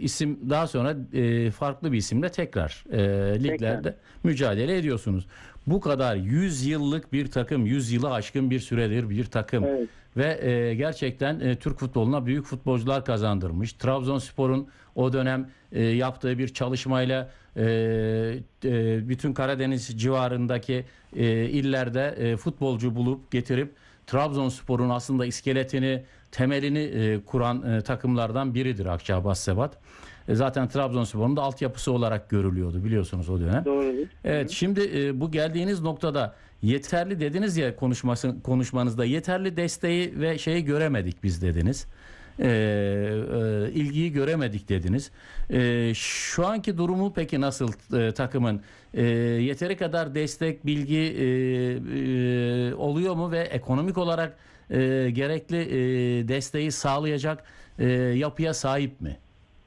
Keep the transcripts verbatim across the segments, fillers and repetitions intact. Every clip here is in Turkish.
isim daha sonra e, farklı bir isimle tekrar e, liglerde Tekrar. mücadele ediyorsunuz. Bu kadar yüz yıllık bir takım, yüz yılı aşkın bir süredir bir takım Evet. ve e, gerçekten e, Türk futboluna büyük futbolcular kazandırmış. Trabzonspor'un o dönem e, yaptığı bir çalışmayla e, e, bütün Karadeniz civarındaki e, illerde e, futbolcu bulup getirip Trabzonspor'un aslında iskeletini, temelini e, kuran e, takımlardan biridir Akçaabat Sebat. E, zaten Trabzonspor'un da altyapısı olarak görülüyordu biliyorsunuz o dönem. Doğrudur. Evet, Hı. şimdi e, bu geldiğiniz noktada yeterli dediniz ya konuşması, konuşmanızda yeterli desteği ve şeyi göremedik biz dediniz. E, e, ilgiyi göremedik dediniz. E, şu anki durumu peki nasıl e, takımın? E, yeteri kadar destek, bilgi e, e, oluyor mu ve ekonomik olarak e, gerekli e, desteği sağlayacak e, yapıya sahip mi?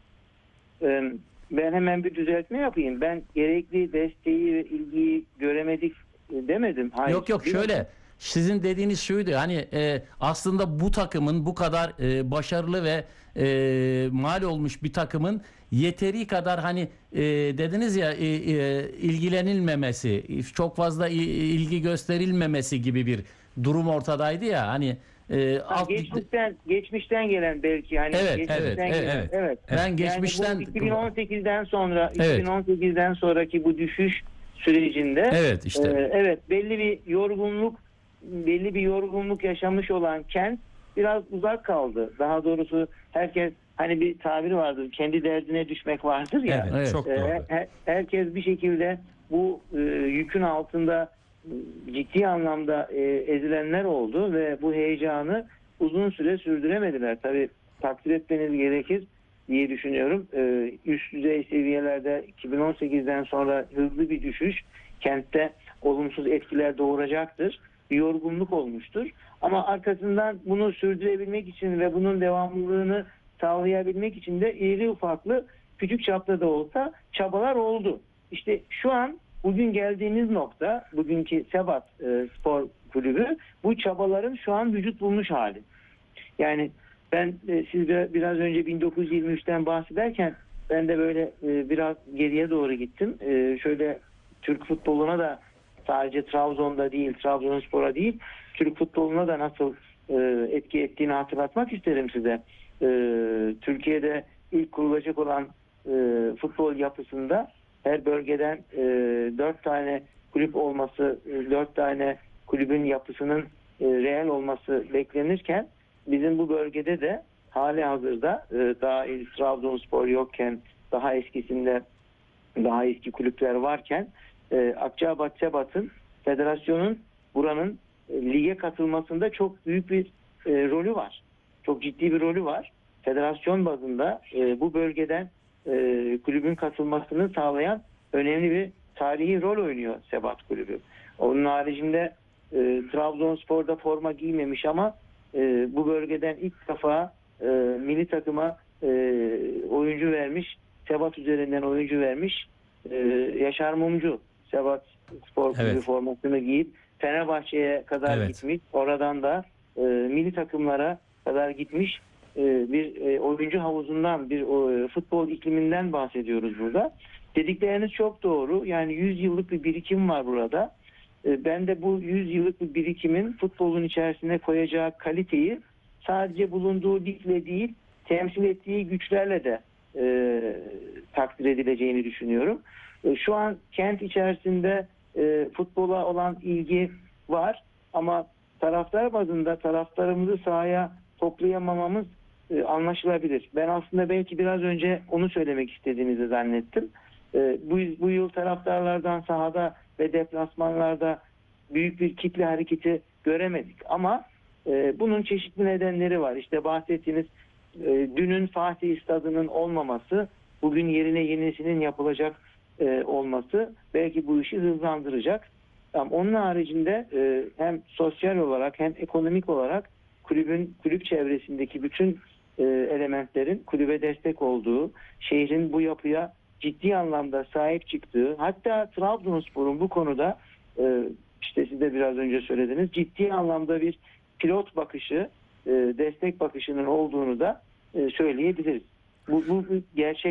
Ee, Ben hemen bir düzeltme yapayım. Ben gerekli desteği ve ilgiyi göremedik e, demedim. Hayır. Yok yok Bir- şöyle sizin dediğiniz şuydu hani e, aslında bu takımın bu kadar e, başarılı ve e, mal olmuş bir takımın yeteri kadar hani e, dediniz ya e, e, ilgilenilmemesi çok fazla i- ilgi gösterilmemesi gibi bir durum ortadaydı ya hani e, Ha, alt geçmişten geçmişten gelen belki hani Evet, geçmişten evet, gelen, evet, evet. ben geçmişten Yani bu iki bin on sekizden sonra Evet. iki bin on sekizden sonraki bu düşüş sürecinde Evet, işte. e, evet belli bir yorgunluk belli bir yorgunluk yaşamış olan kent biraz uzak kaldı. Daha doğrusu herkes hani bir tabiri vardır. Kendi derdine düşmek vardır ya. Evet, Evet. çok Ee, doğru. her- herkes bir şekilde bu e, yükün altında e, ciddi anlamda e, ezilenler oldu ve bu heyecanı uzun süre sürdüremediler. Tabii takdir etmeniz gerekir diye düşünüyorum. E, üst düzey seviyelerde iki bin on sekizden sonra hızlı bir düşüş kentte olumsuz etkiler doğuracaktır. Bir yorgunluk olmuştur. Ama arkasından bunu sürdürebilmek için ve bunun devamlılığını sağlayabilmek için de iri ufaklı küçük çapta da olsa çabalar oldu. İşte şu an bugün geldiğimiz nokta, bugünkü Sebat e, Spor Kulübü bu çabaların şu an vücut bulmuş hali. Yani ben e, siz biraz, biraz önce bin dokuz yüz yirmi üçten bahsederken ben de böyle e, biraz geriye doğru gittim. E, şöyle Türk futboluna da sadece Trabzon'da değil, Trabzonspor'a değil, Türk futboluna da nasıl e, etki ettiğini hatırlatmak isterim size. E, Türkiye'de ilk kurulacak olan e, futbol yapısında her bölgeden e, dört tane kulüp olması, e, dört tane kulübün yapısının e, reel olması beklenirken bizim bu bölgede de hali hazırda e, daha Trabzonspor yokken, daha eskisinde daha eski kulüpler varken e, Akçaabat Sebat'ın federasyonun buranın e, lige katılmasında çok büyük bir e, rolü var. Çok ciddi bir rolü var. Federasyon bazında e, bu bölgeden e, kulübün katılmasını sağlayan önemli bir tarihi rol oynuyor Sebat Kulübü. Onun haricinde e, Trabzonspor'da forma giymemiş ama e, bu bölgeden ilk defa e, milli takıma e, oyuncu vermiş, Sebat üzerinden oyuncu vermiş e, Yaşar Mumcu Sebat Spor Kulübü Evet. formasını giyip Fenerbahçe'ye kadar Evet. gitmiş. Oradan da e, milli takımlara kadar gitmiş e, bir e, oyuncu havuzundan, bir e, futbol ikliminden bahsediyoruz burada. Dedikleriniz çok doğru. Yani yüz yıllık bir birikim var burada. E, ben de bu yüz yıllık bir birikimin futbolun içerisine koyacağı kaliteyi sadece bulunduğu ligle değil, temsil ettiği güçlerle de e, takdir edileceğini düşünüyorum. E, şu an kent içerisinde e, futbola olan ilgi var ama taraftar bazında taraftarımızı sahaya toplayamamamız e, anlaşılabilir. Ben aslında belki biraz önce onu söylemek istediğinizi zannettim. E, bu, bu yıl taraftarlardan sahada ve deplasmanlarda büyük bir kitle hareketi göremedik ama e, bunun çeşitli nedenleri var. İşte bahsettiğiniz e, dünün Fatih Stadı'nın olmaması, bugün yerine yenisinin yapılacak e, olması belki bu işi hızlandıracak. Ama onun haricinde e, hem sosyal olarak hem ekonomik olarak kulübün kulüp çevresindeki bütün e, elementlerin kulübe destek olduğu, şehrin bu yapıya ciddi anlamda sahip çıktığı, hatta Trabzonspor'un bu konuda e, işte siz de biraz önce söylediniz, ciddi anlamda bir pilot bakışı, e, destek bakışının olduğunu da e, söyleyebiliriz. Bu, bu gerçek.